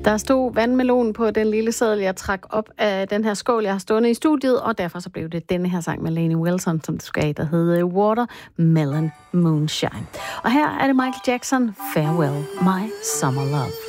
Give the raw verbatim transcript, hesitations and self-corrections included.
Der stod vandmelon på den lille seddel, jeg trak op af den her skål, jeg har stående i studiet, og derfor så blev det denne her sang med Lainey Wilson, som det skal, der hedder Watermelon Moonshine. Og her er det Michael Jackson, Farewell, My Summer Love.